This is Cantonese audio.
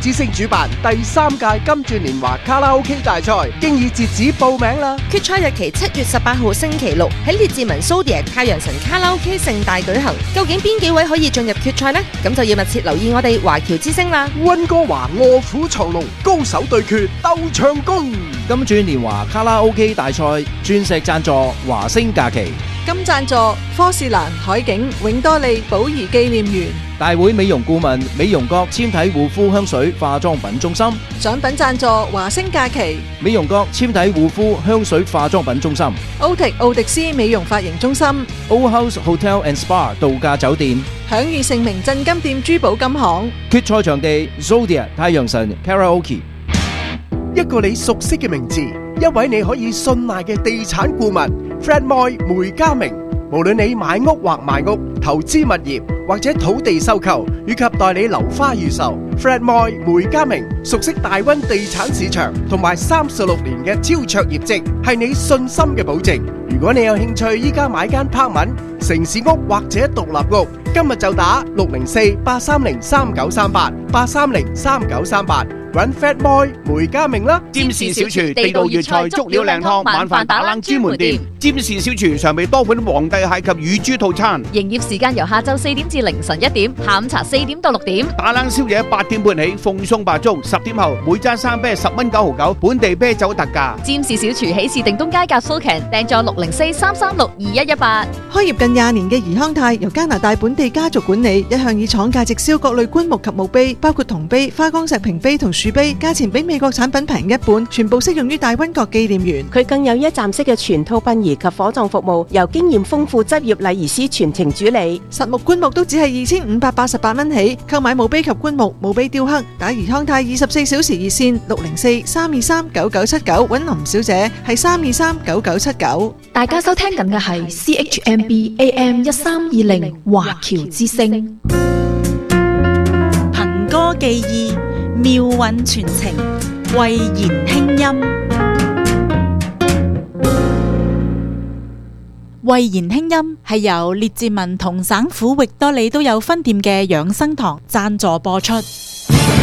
之星主辦第3屆金鑽年華卡拉 OK 大賽，經已截止報名啦！ 決賽日期7月18號星期六喺列治文 Zodiac 太陽神卡拉 OK 盛大舉行。究竟邊幾位可以進入決賽呢？咁就要密切留意我哋華僑之星啦！ 溫哥華臥虎藏龍，高手對決鬥唱功。 金鑽年華卡拉 OK 大賽鑽石贊助華星假期， 金贊助科士蘭海景永多利寶儀紀念園， 大會美容顧問美容閣纖體護膚香水化妝品中心， 獎品贊助華星假期， 美容閣纖體護膚香水化妝品中心， 奧迪斯美容髮型中心， Old House Hotel and Spa 度假酒店， 享譽盛名鎮金店珠寶金行。 決賽場地 Zodiac 太陽神 Karaoke。 一個你熟悉嘅名字，一位你可以信賴嘅地產顧問 Fred Moy 梅家明。無論你買屋或賣屋、投資物業或者土地收購，以及代理樓花預售， Fred Moy 梅家明熟悉大溫地產市場同埋36年嘅超卓業績，係你信心嘅保證。如果你有興趣依家買間 apartment、城市屋或者獨立屋，今日就打604-830-3938 搵 Fred Moy 梅家明啦。 占士小廚地道粵菜足料靚湯晚飯打冷專門店，占士小廚常備多款皇帝蟹及乳豬套餐， 營業時間由下晝4點至凌晨1點，下午茶4點到6點。 打冷宵夜8點半起，奉送8盅，10點後每樽生啤10蚊9毫9，本地啤酒特價。 占士小廚喜事定東街夾 Socan， 訂座604-336-2118。 開業近20年嘅怡康泰由加拿大本地家族管理，一向以廠價直銷各類棺木及墓碑，包括銅碑、花崗石屏碑同樹碑，價錢比美國產品平一半，全部適用於大溫國紀念園。 佢更有一站式嘅全套殯儀及火葬服務，由經驗豐富執業禮儀師全程主理。 實木棺木都只係2588蚊起，購買墓碑及棺木、墓碑雕刻，打怡康泰24小時熱線604-323-9979，揾林小姐係323-9979。 大家收聽緊嘅係 CHMB AM 1320華僑之聲， 憑歌寄意，妙韻傳情，慧言輕音。慧言輕音係由列治文同省府域多利都有分店嘅養生堂贊助播出。